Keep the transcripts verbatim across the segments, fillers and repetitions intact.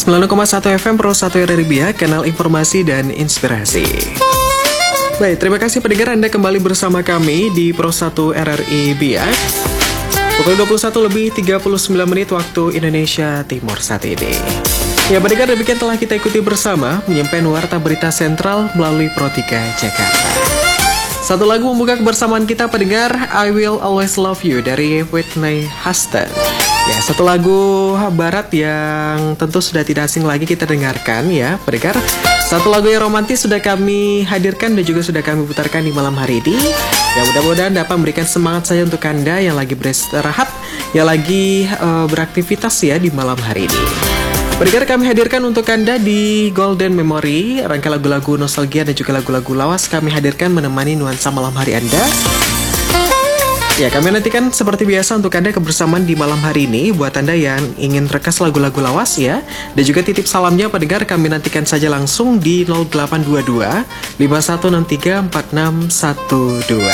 sembilan puluh koma satu F M Pro satu R R I Biak, kanal informasi dan inspirasi. Baik, terima kasih pendengar, Anda kembali bersama kami di Pro satu R R I Biak. Pukul dua puluh satu lebih tiga puluh sembilan menit waktu Indonesia Timur saat ini. Ya, pendengar, demikian telah kita ikuti bersama menyampaikan warta berita sentral melalui Pro tiga Jakarta. Satu lagu membuka kebersamaan kita, pendengar, I Will Always Love You dari Whitney Houston. Ya, satu lagu barat yang tentu sudah tidak asing lagi kita dengarkan ya, pendengar. Satu lagu yang romantis sudah kami hadirkan dan juga sudah kami putarkan di malam hari ini. Ya, mudah-mudahan dapat memberikan semangat saya untuk Anda yang lagi beristirahat, yang lagi uh, beraktivitas ya di malam hari ini. Pendengar, kami hadirkan untuk Anda di Golden Memory, rangka lagu-lagu nostalgia dan juga lagu-lagu lawas kami hadirkan menemani nuansa malam hari Anda. Ya, kami nantikan seperti biasa untuk Anda kebersamaan di malam hari ini. Buat Anda yang ingin rekas lagu-lagu lawas ya, dan juga titip salamnya, pendengar, kami nantikan saja langsung di nol delapan dua dua lima satu enam tiga empat enam satu dua.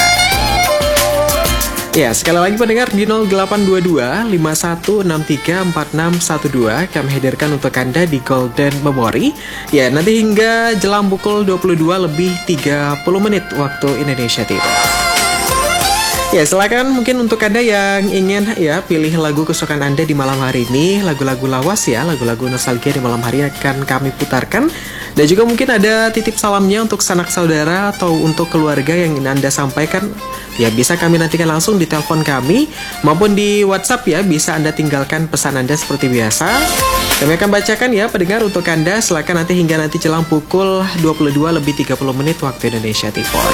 Ya, sekali lagi pendengar, di nol delapan dua dua lima satu enam tiga empat enam satu dua kami hadirkan untuk Anda di Golden Memory. Ya, nanti hingga jelang pukul dua puluh dua lebih tiga puluh menit waktu Indonesia Timur. Ya, silakan mungkin untuk Anda yang ingin ya pilih lagu kesukaan Anda di malam hari ini, lagu-lagu lawas ya, lagu-lagu nostalgia di malam hari akan kami putarkan. Dan juga mungkin ada titip salamnya untuk sanak saudara atau untuk keluarga yang ingin Anda sampaikan. Ya, bisa kami nantikan langsung di telepon kami maupun di WhatsApp ya, bisa Anda tinggalkan pesan Anda seperti biasa. Kami akan bacakan ya pendengar untuk Anda, silakan nanti hingga nanti jelang pukul dua puluh dua lebih tiga puluh menit waktu Indonesia Timur.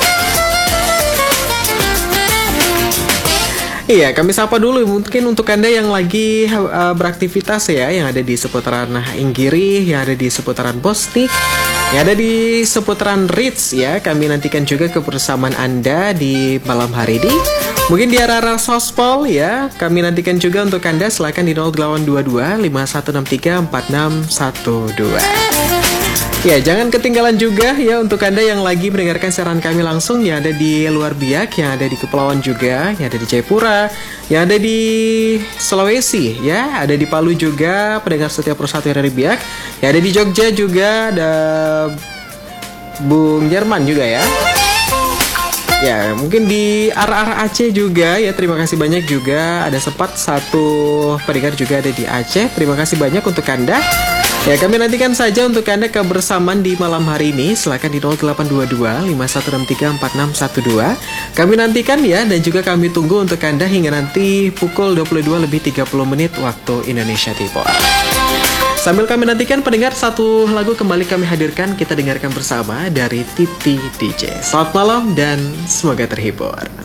Iya, kami sapa dulu mungkin untuk Anda yang lagi uh, beraktivitas ya, yang ada di seputaran Inggiri, yang ada di seputaran Bostik, yang ada di seputaran Ritz ya. Kami nantikan juga kebersamaan Anda di malam hari ini. Mungkin di arah-arah Sospol ya, kami nantikan juga untuk Anda, silakan di nol delapan dua dua lima satu enam tiga empat enam satu dua. Ya, jangan ketinggalan juga ya untuk Anda yang lagi mendengarkan siaran kami langsung yang ada di luar Biak, yang ada di Kepulauan juga, yang ada di Jayapura, yang ada di Sulawesi ya, ada di Palu juga, pendengar setiap Pro satu R R I Biak, yang ada di Jogja juga, ada Bung Jerman juga ya. Ya, mungkin di arah-arah Aceh juga ya, terima kasih banyak juga, ada sempat satu pendengar juga ada di Aceh, terima kasih banyak untuk Anda. Ya, kami nantikan saja untuk Anda kebersamaan di malam hari ini. Silakan di nol delapan dua dua lima satu enam tiga empat enam satu dua. Kami nantikan ya, dan juga kami tunggu untuk Anda hingga nanti pukul dua puluh dua lebih tiga puluh menit waktu Indonesia Timur. Sambil kami nantikan pendengar, satu lagu kembali kami hadirkan, kita dengarkan bersama dari Titi D J. Selamat malam dan semoga terhibur.